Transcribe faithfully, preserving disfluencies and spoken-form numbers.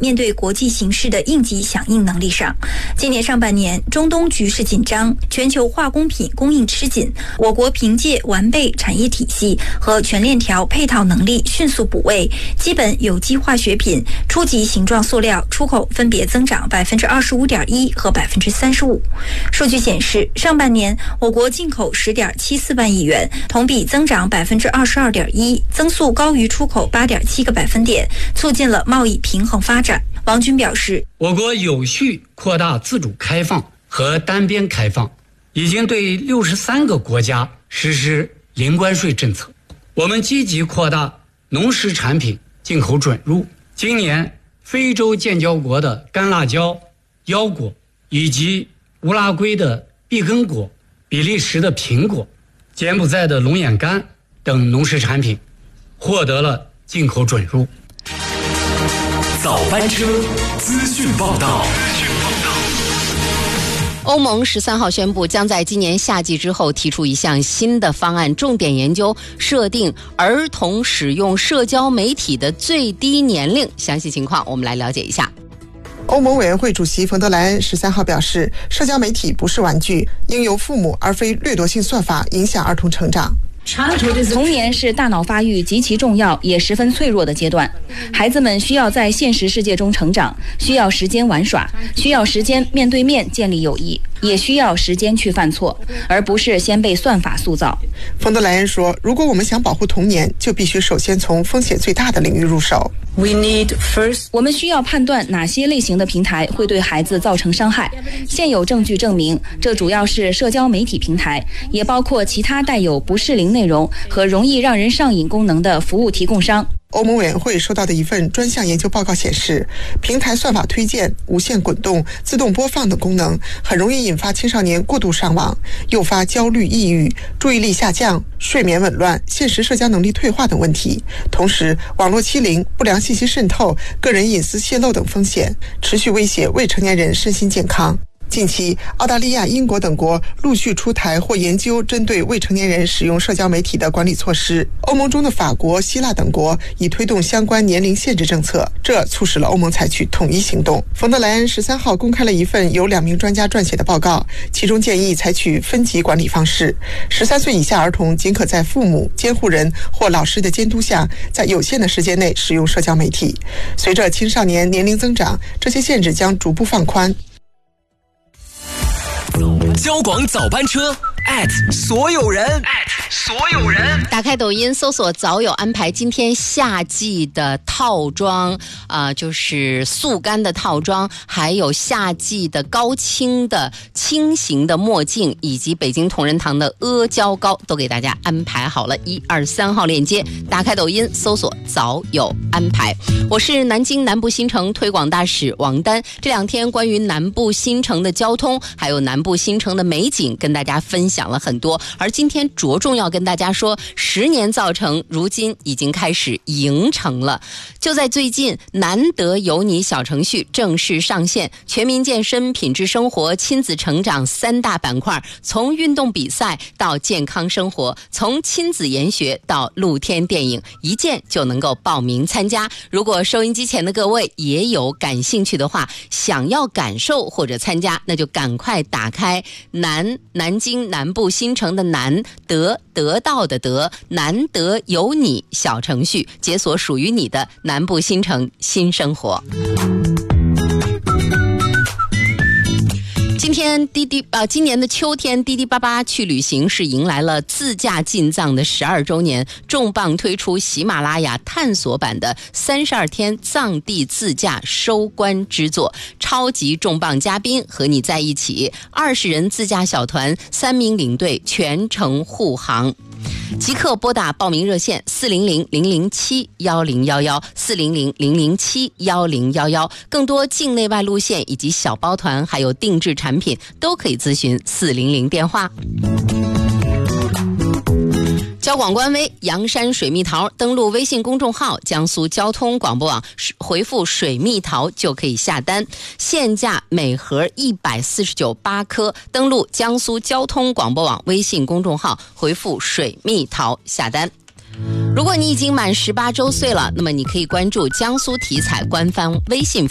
面对国际形势的应急响应能力上。今年上半年，中东局势紧张，全球化工品供应吃紧，我国凭借完备产业体系和全链条配套能力迅速补位，基本有机化学品、初级形状塑料出口分别增长百分之二十五点一和百分之三十五。数据显示，上半年我国进口十点七四万亿元，同比增长百分之二十二点一，增速高于出口八点七个百分点，促进了贸易平衡发展。王军表示， 我国有序扩大自主开放和单边开放，已经对六十三个国家实施零关税政策。我们积极扩大农食产品进口准入。今年，非洲建交国的干辣椒、腰果，以及乌拉圭的碧根果、比利时的苹果、柬埔寨的龙眼干等农食产品获得了进口准入。 早班车资讯报道。 欧盟十三号宣布，将在今年夏季之后提出一项新的方案，重点研究设定儿童使用社交媒体的最低年龄。详细情况我们来了解一下。 欧盟委员会主席冯德莱恩十三号表示，社交媒体不是玩具，应由父母而非掠夺性算法影响儿童成长。 童年是大脑发育极其重要也十分脆弱的阶段，孩子们需要在现实世界中成长，需要时间玩耍，需要时间面对面建立友谊，也需要时间去犯错，而不是先被算法塑造。 冯德莱恩说，如果我们想保护童年，就必须首先从风险最大的领域入手。 We need first. 我们需要判断哪些类型的平台会对孩子造成伤害。现有证据证明，这主要是社交媒体平台，也包括其他带有不适龄内容和容易让人上瘾功能的服务提供商。 欧盟委员会收到的一份专项研究报告显示，平台算法推荐、无限滚动、自动播放等功能很容易引发青少年过度上网，诱发焦虑、抑郁、注意力下降、睡眠紊乱、现实社交能力退化等问题。同时，网络欺凌、不良信息渗透、个人隐私泄露等风险持续威胁未成年人身心健康。近期，澳大利亚、英国等国陆续出台或研究针对未成年人使用社交媒体的管理措施。欧盟中的法国、希腊等国已推动相关年龄限制政策，这促使了欧盟采取统一行动。冯德莱恩十三号公开了一份由两名专家撰写的报告，其中建议采取分级管理方式。十三岁以下儿童仅可在父母、监护人或老师的监督下，在有限的时间内使用社交媒体。随着青少年年龄增长，这些限制将逐步放宽。 交广早班车 at 所有人 at 所有人， 打开抖音搜索早有安排，今天夏季的套装啊、呃，就是速干的套装，还有夏季的高清的轻型的墨镜，以及北京同仁堂的阿胶糕，都给大家安排好了。一二三号链接，打开抖音搜索早有安排。我是南京南部新城推广大使王丹，这两天关于南部新城的交通还有南部新城的美景跟大家分享了很多，而今天着重要跟大家说，十年造城如今已经开始迎城了。就在最近，难得有你小程序正式上线，全民健身、品质生活、亲子成长三大板块，从运动比赛到健康生活，从亲子研学到露天电影，一键就能够报名参加。如果收音机前的各位也有感兴趣的话，想要感受或者参加，那就赶快打开南南京南部新城的南，得得到的得，难得有你小程序，解锁属于你的南部新城新生活。今天滴滴呃，今年的秋天，滴滴八八去旅行是迎来了自驾进藏的十二周年，重磅推出喜马拉雅探索版的三十二天藏地自驾收官之作，超级重磅嘉宾和你在一起，二十人自驾小团，三名领队全程护航。即刻拨打报名热线四零零零零七幺零幺幺四零零零零七幺零幺幺，更多境内外路线以及小包团还有定制产品都可以咨询四零零电话。交广官微阳山水蜜桃，登录微信公众号江苏交通广播网，回复水蜜桃就可以下单，现价每盒一百四十九八颗，登录江苏交通广播网微信公众号，回复水蜜桃下单。如果你已经满十八周岁了，那么你可以关注江苏体彩官方微信